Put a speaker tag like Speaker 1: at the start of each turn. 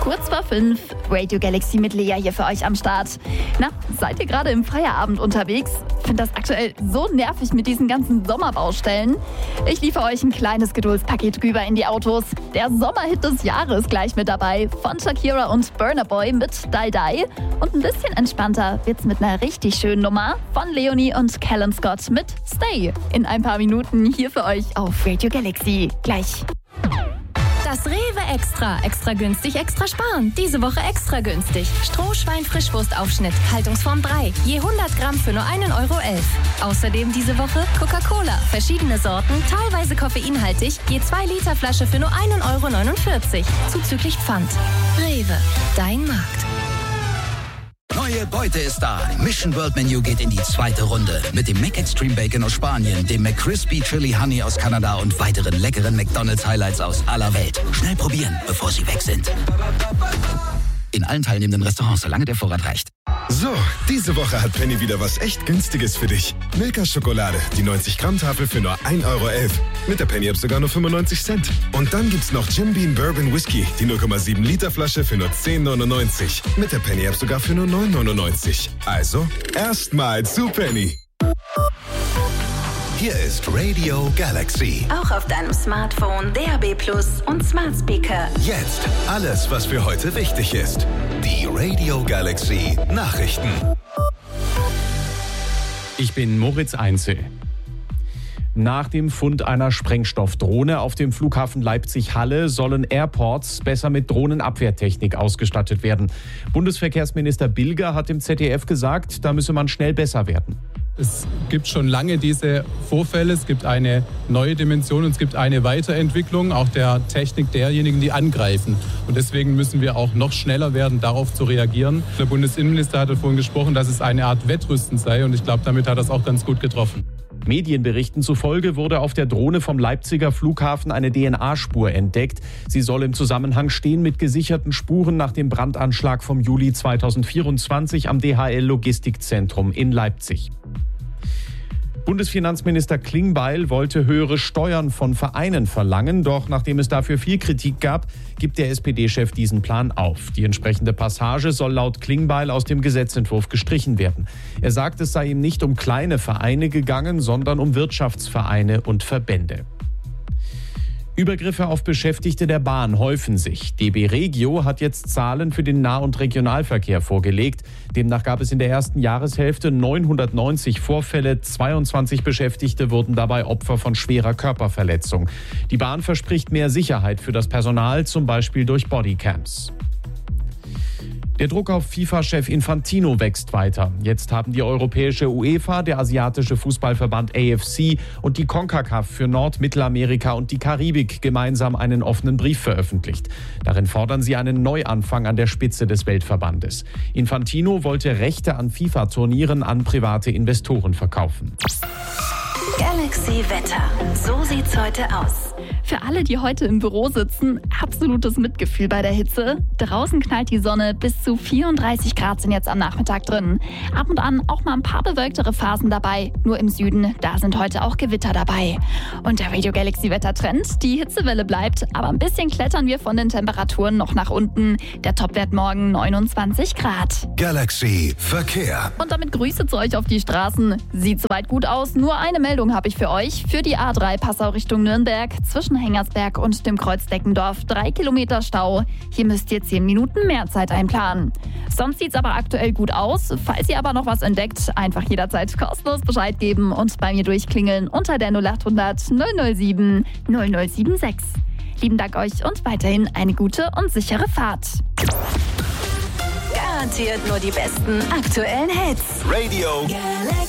Speaker 1: Kurz vor 5, Radio Galaxy mit Lea hier für euch am Start. Na, seid ihr gerade im Feierabend unterwegs? Finde das aktuell so nervig mit diesen ganzen Sommerbaustellen. Ich liefere euch ein kleines Geduldspaket rüber in die Autos. Der Sommerhit des Jahres gleich mit dabei. Von Shakira und Burna Boy mit Die Die. Und ein bisschen entspannter wird's mit einer richtig schönen Nummer von Leonie und Callum Scott mit Stay. In ein paar Minuten hier für euch auf Radio Galaxy. Gleich.
Speaker 2: Das Rewe Extra günstig, extra sparen. Diese Woche extra günstig. Strohschwein-Frischwurstaufschnitt, Haltungsform 3. Je 100 Gramm für nur 1,11 €. Außerdem diese Woche Coca-Cola. Verschiedene Sorten, teilweise koffeinhaltig. Je 2 Liter Flasche für nur 1,49 €. Zuzüglich Pfand. Rewe, dein Markt.
Speaker 3: Neue Beute ist da. Mission World Menu geht in die zweite Runde. Mit dem McExtreme Bacon aus Spanien, dem McCrispy Chili Honey aus Kanada und weiteren leckeren McDonald's Highlights aus aller Welt. Schnell probieren, bevor sie weg sind. In allen teilnehmenden Restaurants, solange der Vorrat reicht.
Speaker 4: So, diese Woche hat Penny wieder was echt Günstiges für dich. Milka Schokolade, die 90-Gramm-Tafel für nur 1,11 €. Mit der Penny-App sogar nur 95 Cent. Und dann gibt's noch Jim Beam Bourbon Whisky, die 0,7 Liter Flasche für nur 10,99 €. Mit der Penny-App sogar für nur 9,99 €. Also, erstmal zu Penny.
Speaker 5: Hier ist Radio Galaxy.
Speaker 6: Auch auf deinem Smartphone, DAB+ und Smart Speaker.
Speaker 5: Jetzt alles, was für heute wichtig ist. Die Radio Galaxy Nachrichten.
Speaker 7: Ich bin Moritz Einzel. Nach dem Fund einer Sprengstoffdrohne auf dem Flughafen Leipzig-Halle sollen Airports besser mit Drohnenabwehrtechnik ausgestattet werden. Bundesverkehrsminister Bilger hat im ZDF gesagt, da müsse man schnell besser werden.
Speaker 8: Es gibt schon lange diese Vorfälle, es gibt eine neue Dimension und es gibt eine Weiterentwicklung auch der Technik derjenigen, die angreifen. Und deswegen müssen wir auch noch schneller werden, darauf zu reagieren. Der Bundesinnenminister hatte vorhin gesprochen, dass es eine Art Wettrüsten sei und ich glaube, damit hat er es auch ganz gut getroffen.
Speaker 7: Medienberichten zufolge wurde auf der Drohne vom Leipziger Flughafen eine DNA-Spur entdeckt. Sie soll im Zusammenhang stehen mit gesicherten Spuren nach dem Brandanschlag vom Juli 2024 am DHL-Logistikzentrum in Leipzig. Bundesfinanzminister Klingbeil wollte höhere Steuern von Vereinen verlangen, doch nachdem es dafür viel Kritik gab, gibt der SPD-Chef diesen Plan auf. Die entsprechende Passage soll laut Klingbeil aus dem Gesetzentwurf gestrichen werden. Er sagt, es sei ihm nicht um kleine Vereine gegangen, sondern um Wirtschaftsvereine und Verbände. Übergriffe auf Beschäftigte der Bahn häufen sich. DB Regio hat jetzt Zahlen für den Nah- und Regionalverkehr vorgelegt. Demnach gab es in der ersten Jahreshälfte 990 Vorfälle. 22 Beschäftigte wurden dabei Opfer von schwerer Körperverletzung. Die Bahn verspricht mehr Sicherheit für das Personal, zum Beispiel durch Bodycams. Der Druck auf FIFA-Chef Infantino wächst weiter. Jetzt haben die europäische UEFA, der asiatische Fußballverband AFC und die CONCACAF für Nord-, Mittelamerika und die Karibik gemeinsam einen offenen Brief veröffentlicht. Darin fordern sie einen Neuanfang an der Spitze des Weltverbandes. Infantino wollte Rechte an FIFA-Turnieren an private Investoren verkaufen.
Speaker 6: Galaxy Wetter. So sieht's heute aus.
Speaker 1: Für alle, die heute im Büro sitzen, absolutes Mitgefühl bei der Hitze. Draußen knallt die Sonne, bis zu 34 Grad sind jetzt am Nachmittag drin. Ab und an auch mal ein paar bewölktere Phasen dabei. Nur im Süden, da sind heute auch Gewitter dabei. Und der Radio Galaxy Wettertrend, die Hitzewelle bleibt, aber ein bisschen klettern wir von den Temperaturen noch nach unten. Der Topwert morgen 29 Grad.
Speaker 5: Galaxy Verkehr.
Speaker 1: Und damit Grüße zu euch auf die Straßen. Sieht soweit gut aus, nur eine Meldung habe ich für euch. Für die A3 Passau Richtung Nürnberg, zwischen Hengersberg und dem Kreuz Deckendorf 3 Kilometer Stau. Hier müsst ihr 10 Minuten mehr Zeit einplanen. Sonst sieht es aber aktuell gut aus. Falls ihr aber noch was entdeckt, einfach jederzeit kostenlos Bescheid geben und bei mir durchklingeln unter der 0800 007 0076. Lieben Dank euch und weiterhin eine gute und sichere Fahrt.
Speaker 6: Garantiert nur die besten aktuellen Hits.
Speaker 5: Radio